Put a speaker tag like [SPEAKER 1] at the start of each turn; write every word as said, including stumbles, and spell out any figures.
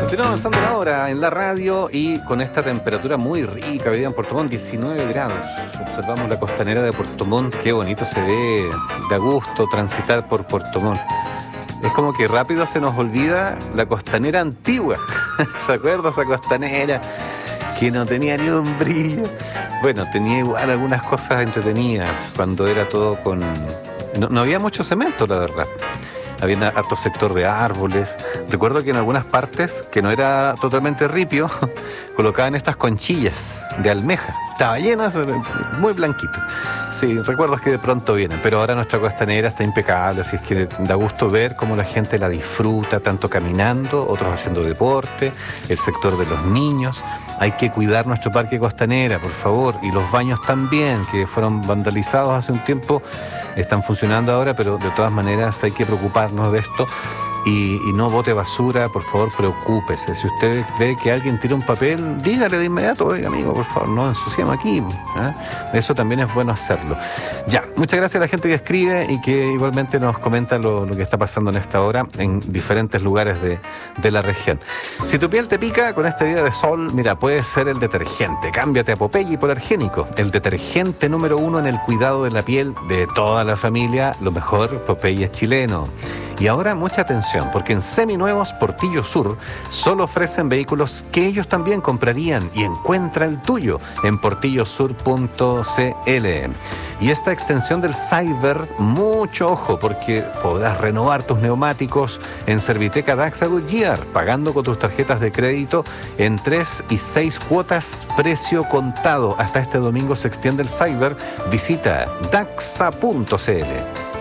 [SPEAKER 1] Continuamos avanzando la hora en la radio y con esta temperatura muy rica, hoy día en Puerto Montt, diecinueve grados. Observamos la costanera de Puerto Montt, qué bonito se ve, da gusto transitar por Puerto Montt. Es como que rápido se nos olvida la costanera antigua. ¿Se acuerda esa costanera que no tenía ni un brillo? Bueno, tenía igual algunas cosas entretenidas cuando era todo con... No, no había mucho cemento, la verdad. Había harto sector de árboles. Recuerdo que en algunas partes, que no era totalmente ripio, colocaban estas conchillas de almeja. Estaba llena, muy blanquito. Sí, recuerdos que de pronto vienen, pero ahora nuestra costanera está impecable, así es que da gusto ver cómo la gente la disfruta, tanto caminando, otros haciendo deporte, el sector de los niños. Hay que cuidar nuestro parque costanera, por favor, y los baños también, que fueron vandalizados hace un tiempo, están funcionando ahora, pero de todas maneras hay que preocuparnos de esto. Y, y no bote basura, por favor, preocúpese. Si usted ve que alguien tira un papel, dígale de inmediato, oiga amigo, por favor, no ensuciamos aquí. ¿eh? Eso también es bueno hacerlo. Ya, muchas gracias a la gente que escribe y que igualmente nos comenta lo, lo que está pasando en esta hora en diferentes lugares de, de la región. Si tu piel te pica con este día de sol, mira, puede ser el detergente. Cámbiate a Popeye Hipoalergénico, el detergente número uno en el cuidado de la piel de toda la familia. Lo mejor, Popeye es chileno. Y ahora mucha atención, porque en Seminuevos Portillo Sur solo ofrecen vehículos que ellos también comprarían, y encuentra el tuyo en portillo sur punto c l. Y esta extensión del Cyber, mucho ojo, porque podrás renovar tus neumáticos en Serviteca Daxa Goodyear, pagando con tus tarjetas de crédito en tres y seis cuotas, precio contado. Hasta este domingo se extiende el Cyber. Visita daxa punto c l.